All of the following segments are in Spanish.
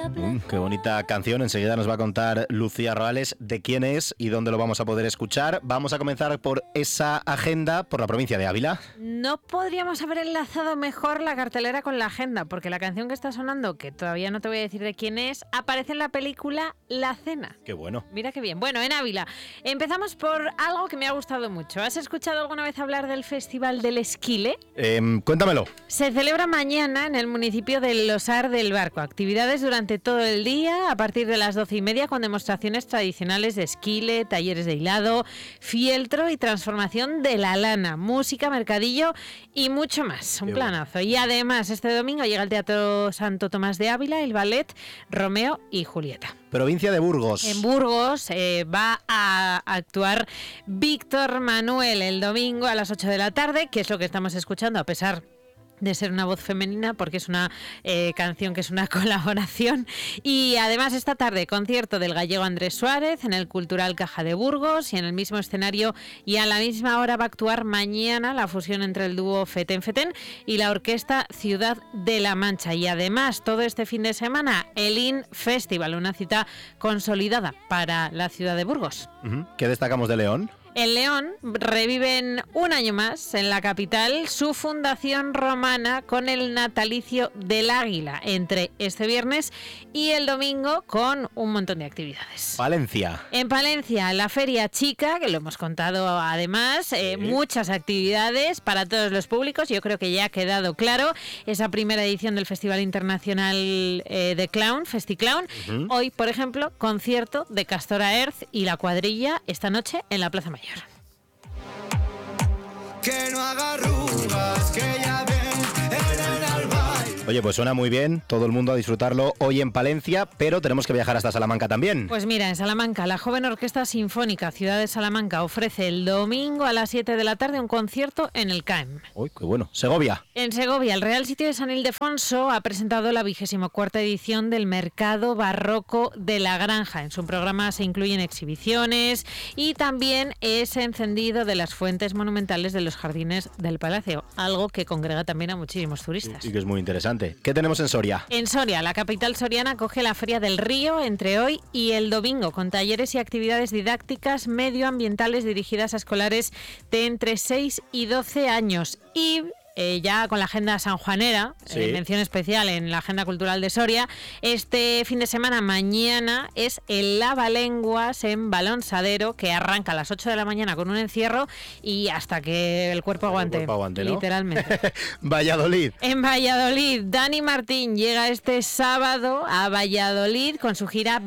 Qué bonita canción. Enseguida nos va a contar Lucía Roales de quién es y dónde lo vamos a poder escuchar. Vamos a comenzar por esa agenda por la provincia de Ávila. No podríamos haber enlazado mejor la cartelera con la agenda, porque la canción que está sonando, que todavía no te voy a decir de quién es, aparece en la película La Cena. Qué bueno. Mira qué bien. Bueno, en Ávila empezamos por algo que me ha gustado mucho. ¿Has escuchado alguna vez hablar del Festival del Esquile? Cuéntamelo. Se celebra mañana en el municipio de Losar del Barco. Actividades durante todo el día a partir de las 12:30 con demostraciones tradicionales de esquile, talleres de hilado, fieltro y transformación de la lana, música, mercadillo y mucho más. Un planazo. Y además este domingo llega al Teatro Santo Tomás de Ávila el ballet Romeo y Julieta. Provincia de Burgos. En Burgos va a actuar Víctor Manuel el domingo a las 8 de la tarde, que es lo que estamos escuchando a pesar de ser una voz femenina, porque es una canción que es una colaboración. Y además esta tarde concierto del gallego Andrés Suárez en el Cultural Caja de Burgos, y en el mismo escenario y a la misma hora va a actuar mañana la fusión entre el dúo Feten Feten y la orquesta Ciudad de la Mancha. Y además todo este fin de semana el IN Festival, una cita consolidada para la ciudad de Burgos. ¿Qué destacamos de León? En León reviven un año más en la capital su fundación romana con el natalicio del Águila entre este viernes y el domingo con un montón de actividades. Palencia. En Palencia, la Feria Chica, que lo hemos contado además, muchas actividades para todos los públicos. Yo creo que ya ha quedado claro esa primera edición del Festival Internacional de Clown, FestiClown. Hoy, por ejemplo, concierto de Castora Earth y la cuadrilla esta noche en la Plaza Mayor. Que no haga arrugas, que ya ven en el alba. Oye, pues suena muy bien, todo el mundo a disfrutarlo hoy en Palencia, pero tenemos que viajar hasta Salamanca también. Pues mira, en Salamanca, la Joven Orquesta Sinfónica Ciudad de Salamanca ofrece el domingo a las 7 de la tarde un concierto en el CAEM. Uy, qué bueno. Segovia. En Segovia, el Real Sitio de San Ildefonso ha presentado la 24ª edición del Mercado Barroco de la Granja. En su programa se incluyen exhibiciones y también ese encendido de las fuentes monumentales de los jardines del Palacio, algo que congrega también a muchísimos turistas. Y que es muy interesante. ¿Qué tenemos en Soria? En Soria, la capital soriana acoge la Feria del Río entre hoy y el domingo, con talleres y actividades didácticas medioambientales dirigidas a escolares de entre 6 y 12 años. Y ya con la agenda sanjuanera, mención especial en la agenda cultural de Soria, este fin de semana, mañana, es el Lavalenguas en Balonsadero, que arranca a las 8 de la mañana con un encierro y hasta que el cuerpo aguante, ¿no? Literalmente. Valladolid. En Valladolid, Dani Martín llega este sábado a Valladolid con su gira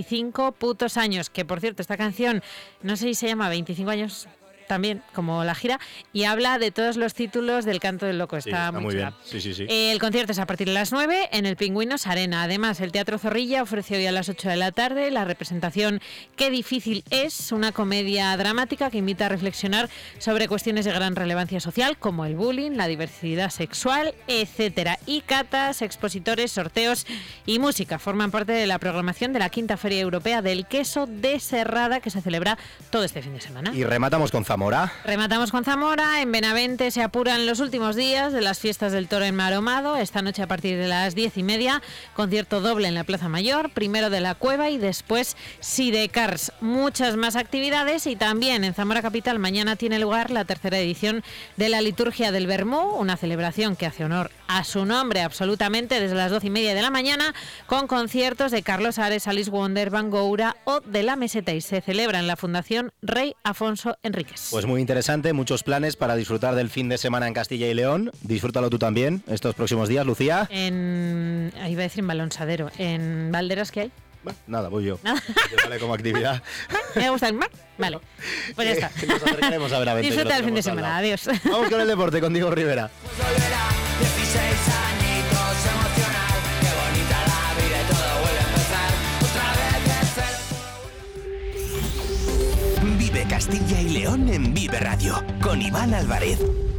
25 putos años, que por cierto, esta canción, no sé si se llama 25 años también, como la gira, y habla de todos los títulos del Canto del Loco. Está muy bien. Sí. El concierto es a partir de las 9 en el Pingüinos Arena. Además, el Teatro Zorrilla ofrece hoy a las 8 de la tarde la representación Qué difícil es, una comedia dramática que invita a reflexionar sobre cuestiones de gran relevancia social como el bullying, la diversidad sexual, etcétera. Y catas, expositores, sorteos y música forman parte de la programación de la 5ª Feria Europea del Queso de Serrada, que se celebra todo este fin de semana. Y rematamos con Zamora. Rematamos con Zamora. En Benavente se apuran los últimos días de las fiestas del Toro Enmaromado. Esta noche a partir de las 10:30, concierto doble en la Plaza Mayor, primero de la Cueva y después Sidecars. Muchas más actividades, y también en Zamora Capital mañana tiene lugar la 3ª edición de la Liturgia del Vermú, una celebración que hace honor a su nombre absolutamente desde las 12:30 de la mañana, con conciertos de Carlos Ares, Alice Wonder, Van Goura o de La Meseta, y se celebra en la Fundación Rey Afonso Enríquez. Pues muy interesante, muchos planes para disfrutar del fin de semana en Castilla y León. Disfrútalo tú también estos próximos días, Lucía. Iba a decir en Balonsadero. ¿En Valderas qué hay? Bueno, nada, voy yo. Vale, como actividad. Me gusta el mar. Vale, pues ya está. Nos acercaremos a ver a Vente. Disfruta el fin de semana, adiós. Vamos con el deporte, con Diego Rivera. 16 añitos emocional, qué bonita la vida y todo vuelve a empezar otra vez de cero. Vive Castilla y León en Vive Radio, con Iván Álvarez.